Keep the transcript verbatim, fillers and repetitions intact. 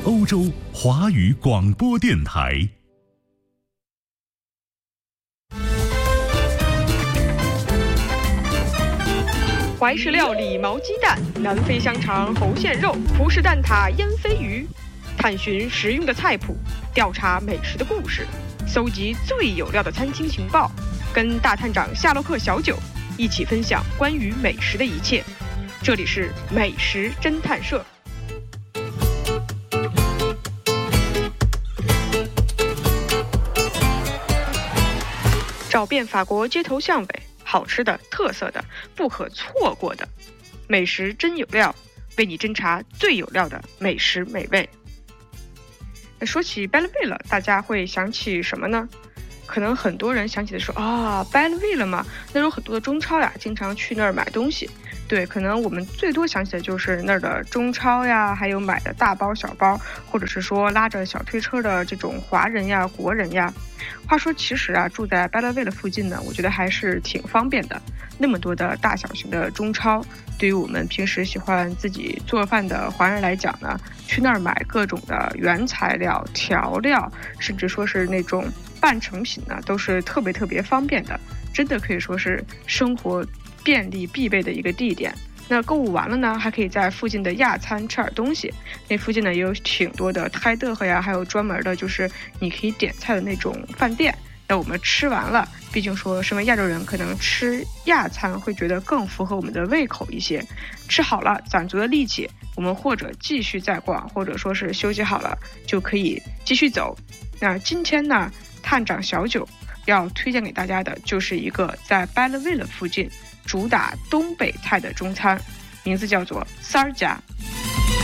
欧洲华语广播电台。 怀石料理毛鸡蛋，南非香肠猴馅肉，葡式蛋挞腌鲱鱼。探寻实用的菜谱，调查美食的故事，搜集最有料的餐厅情报，跟大探长夏洛克小九一起分享关于美食的一切。这里是美食侦探社。找遍法国街头巷尾，好吃的、特色的、不可错过的美食真有料，为你侦查最有料的美食美味。说起 Belleville， 大家会想起什么呢？可能很多人想起的说啊 Belleville 嘛，那有很多的中超呀，经常去那儿买东西。对，可能我们最多想起的就是那儿的中超呀，还有买的大包小包，或者是说拉着小推车的这种华人呀、国人呀。话说其实啊，住在 Belleville 附近呢，我觉得还是挺方便的。那么多的大小型的中超，对于我们平时喜欢自己做饭的华人来讲呢，去那儿买各种的原材料、调料，甚至说是那种半成品呢，都是特别特别方便的，真的可以说是生活便利必备的一个地点。那购物完了呢，还可以在附近的亚餐吃点东西。那附近呢也有挺多的泰德赫呀，还有专门的就是你可以点菜的那种饭店。那我们吃完了，毕竟说身为亚洲人，可能吃亚餐会觉得更符合我们的胃口一些。吃好了，攒足了力气，我们或者继续再逛，或者说是休息好了就可以继续走。那今天呢，探长小九要推荐给大家的就是一个在 Belleville 附近主打东北菜的中餐，名字叫做三儿家。